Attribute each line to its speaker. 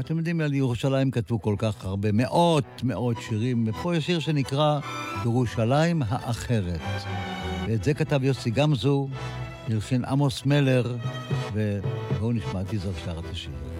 Speaker 1: אתם יודעים, על ירושלים כתבו כל כך הרבה, מאות שירים, ופה יש שיר שנקרא ירושלים האחרת. ואת זה כתב יוסי גמזו, הלחין עמוס מלר, ובואו נשמע, תזהר שר את השיר.